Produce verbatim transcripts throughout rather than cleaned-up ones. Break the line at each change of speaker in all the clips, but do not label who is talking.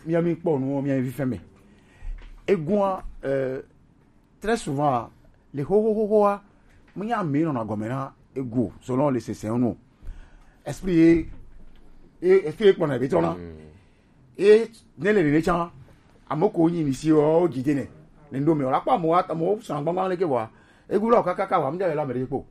mi ami po no mi ami feme egun euh très souvent les ho ho ho ho mi ya mi no na gomena egu selon les c'est non esprit et esprit pour na betona et nele le chan amoko yin ni si o gide ne le ndo me ola pa mo ata mo san gbangban le ke wa egu lo kaka ka wa mi ja la mere po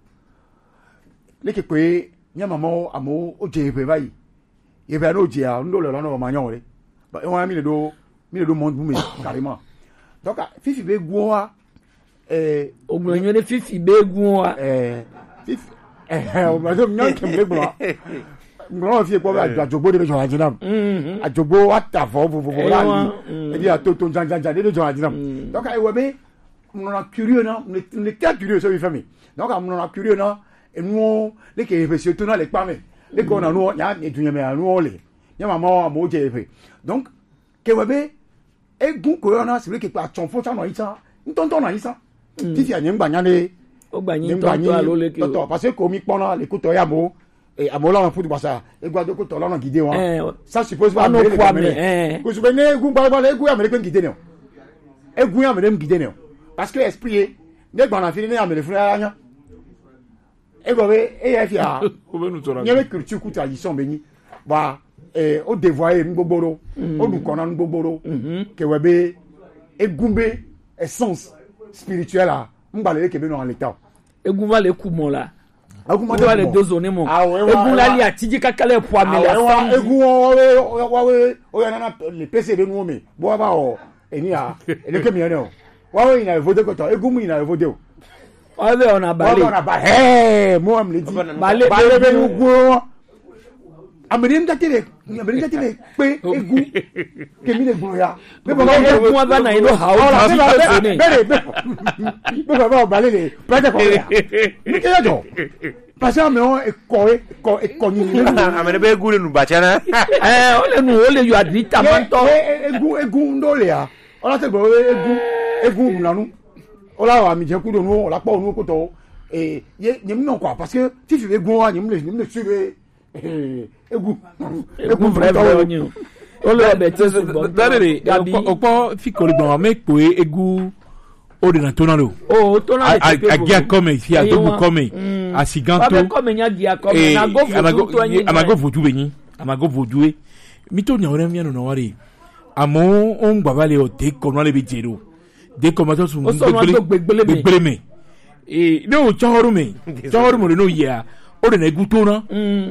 le ke pe nya mama amo o je pe bayi e be no je a ndo le lo no ma nyon re ba e wa mi le do mi le do monde bu me carrément donc fifi be gu wa eh
ogbonyo le fifi be gu wa
eh fifi eh o ma do nyon ke me gbo ngro fi ko ba ajogbo de jo ajinam ajogbo wata fo fo fo la ni e bi atoto janjanja de jo ajinam donc e we be mon na curieux na ne était curieux so bi fami donc mon na curieux na e nu le ke fe se to na le pa me le ko na nu ya e dunya me anu ole ya mama mo je fe donc ke we be egun ko na se le ke pa chon fo cha no isa ntonto na isa ti fi anyen gba nya le
o gba yin tonto alo le ke
tonto parce que ko mi pon na le ko to ya mo et amola en foot ça et gwa de ko to lona guider wa ça suppose pas
no kwa me eh
ko so be ne egun ba ba egun ya me le guider ne egun ya me le guider ne parce que esprit ne gba na fini ne ya me le fun ara nya e go be e ya fi a
o be nu to ra
nye me culture ku tradition be ni ba eh o dévoyer ngbogboro o du kona ngbogboro ke we be egun be essence spirituelle a ngba le ke be no en l'état
egun va le ku mo la
egun
mo va le dozone mo egun la li atiji kakale po ame la
sam egun wa wa o ya na le P C be nu me bo ba o eni a ele ke mi ene o wa we ina vote ko to egun mi ina vote o
o be ona bale
ona ba eh mo am le di
bale
bale be nu gu amirim ta tele amirim ta tele pe egun ke mi le gbo ya be ba
egun wa ba na ino ha o
be be be be ba bale le prete ko ya mi ke jo parce que me on e ko e ko e ko ni le
amene be egun le nu ba chana
eh o le nu o le yo adita manto
egun egun ndo le ya ola te gbo egun egun nanu ola wa mi je ku do nu ola po nu ko to eh ye ni mi no kwa parce que ti fi egun wa ni mi le ni mi le suwe egu
egu vrai vrai onyo o le be te so bo
dare opo fi ko le gbon me po egu o de na to na lo
o to na
le te pe agia come fi a dobu come asiganto
ba come nya gia come na go fu to anyi
amago voju benyi amago voju e mi to nya ore mi no wari amo on gbabale o te ko na le be jero de ko ma to sun
gbegbele
gbegbele me e no choru me choru mo no ya o de na egu to na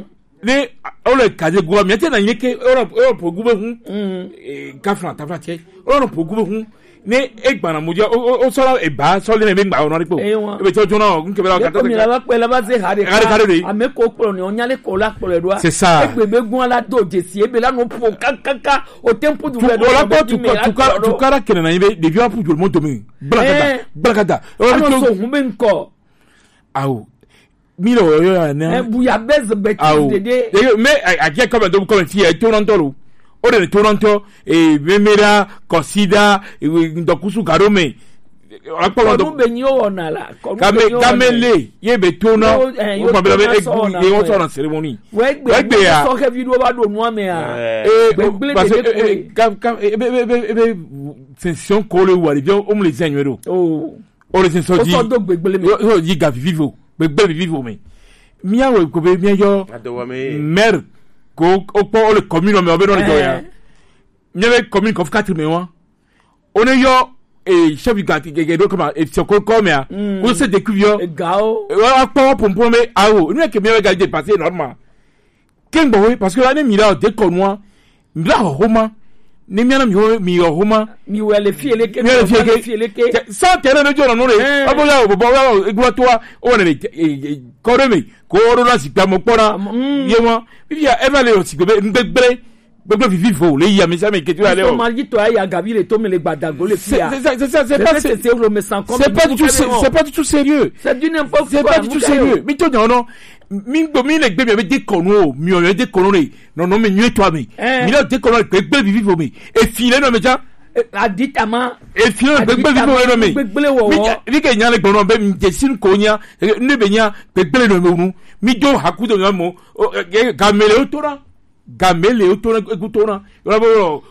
ne ole kaje gwa mi tena yeke ora ora pogube hun eh kafra tafra che ora pogube hun ne egbana moja o so e ba so le me gba ona ripo e be to jona nke be la
kata mi la pe la ba se hare ame ko pro ni onya le ko la pro le do
c'est ça
egbe gun ala doje si e be la no po kankaka o tempo du le do
la po tu tu kara tu kara kene na ibe de vieux pour tout le monde domi blakata blakata
o no so hun be nko
awo milo yo na
e buya bez beti dede
mais agia comme do comme fi e toronto lo o de toronto e memera consider ndokusu garome akpolo
do be nyi o na la
kame kamele ye be tona o ba be e e o so na ceremony
we gbe ya so ke video ba do nu ame a
e parce que kam kam e be be be sensation ko le wa bien o mu le zenwero
o
o le sensation di
o so do gbegbele me
o di ga vivo gbegbele vivo me mi awo ko be mi yo mer ko o po o le commune me o be no le ya mi be commune ko quatre me wa on e yo e chef du gati gege do comme e se ko ko me a ko se découvrir
gao
wa po pompo me awo ni ke mi be ga de passer normal ken bo parce que la ne mi la de ko moi mi la homa ni mi na mi mi homa
mi wele fi ele ke
mi fi ele ke sa tere no jona no re abo ya bo bo ya egwa to o ne ko re mi ko ro la si gba mo pora ye won bi ya eva le o si gbe ngbegbere gbogbo vivi fo le ya mi sa me ke tu ale o
so mari to ya gabi le to me le gbadago le fi ya
c'est c'est c'est pas c'est c'est pas du tout c'est pas du tout sérieux
c'est du n'importe quoi
c'est pas du tout sérieux mi to nya no mi gbo mi le gbe mi de konu o mi o le de konu re no no me nyu to mi mi le de konu re gbe vivi fo mi e fi le no me ja
aditama
e fi le gbe vivi fo no mi mi ke nya le gbo no be mi je sin ko nya ne be nya gbe le no me nu mi do hakudo no mo ga mele o tora gamele o tora egutona yo